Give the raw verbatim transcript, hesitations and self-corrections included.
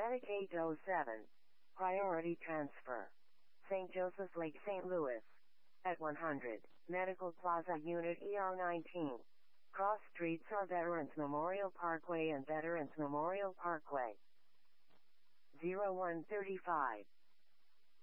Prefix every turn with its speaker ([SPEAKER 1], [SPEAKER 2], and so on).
[SPEAKER 1] Medic eight oh seven. Priority transfer. Saint Joseph's Lake, Saint Louis. At one hundred. Medical Plaza Unit E R nineteen. Cross streets are Veterans Memorial Parkway and Veterans Memorial Parkway. zero one thirty-five.